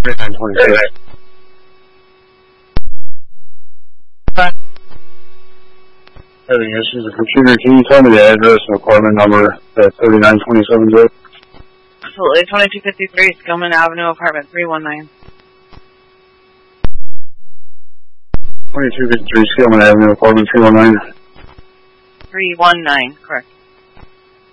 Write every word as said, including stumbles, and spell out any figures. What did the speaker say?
thirty-nine twenty-six. Having issues with the computer. Can you tell me the address and apartment number at thirty-nine twenty-seven, Joe? Absolutely. twenty-two fifty-three, Skillman Avenue, apartment three one nine. twenty-two fifty-three, Skillman Avenue, apartment three one nine. three one nine, correct.